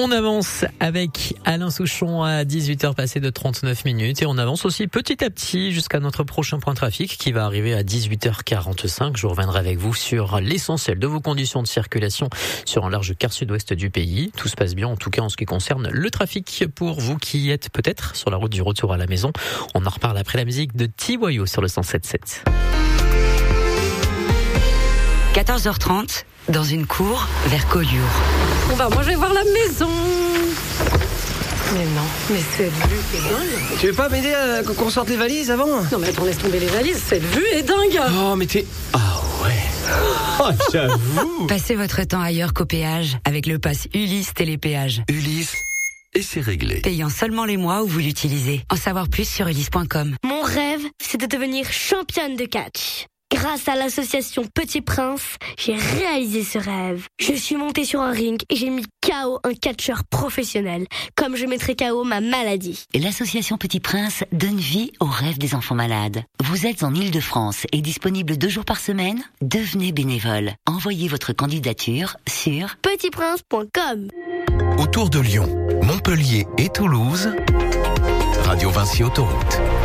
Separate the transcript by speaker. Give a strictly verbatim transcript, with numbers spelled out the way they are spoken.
Speaker 1: On avance avec Alain Souchon à dix-huit heures passées de trente-neuf minutes et on avance aussi petit à petit jusqu'à notre prochain point trafic qui va arriver à dix-huit heures quarante-cinq. Je reviendrai avec vous sur l'essentiel de vos conditions de circulation sur un large quart sud-ouest du pays. Tout se passe bien en tout cas en ce qui concerne le trafic pour vous qui êtes peut-être sur la route du retour à la maison. On en reparle après la musique de T-Boyo sur le cent sept sept.
Speaker 2: quatorze heures trente, dans une cour vers Collioure.
Speaker 3: Bon bah moi je vais voir la maison. Mais non, mais cette vue est dingue.
Speaker 4: Tu veux pas m'aider à qu'on sorte les valises avant?
Speaker 3: Non mais attends, laisse tomber les valises, cette vue est dingue.
Speaker 4: Oh mais t'es... Ah ouais. Oh j'avoue.
Speaker 2: Passez votre temps ailleurs qu'au péage avec le pass Ulysse Télépéage.
Speaker 5: Ulysse, et c'est réglé.
Speaker 2: Payant seulement les mois où vous l'utilisez. En savoir plus sur ulysse point com.
Speaker 6: Mon rêve, c'est de devenir championne de catch. Grâce à l'association Petit Prince, j'ai réalisé ce rêve. Je suis montée sur un ring et j'ai mis K O un catcheur professionnel, comme je mettrai K O ma maladie.
Speaker 7: Et l'association Petit Prince donne vie aux rêves des enfants malades. Vous êtes en Île-de-France et disponible deux jours par semaine? Devenez bénévole. Envoyez votre candidature sur
Speaker 6: petit prince point com.
Speaker 5: Autour de Lyon, Montpellier et Toulouse, Radio Vinci Autoroute.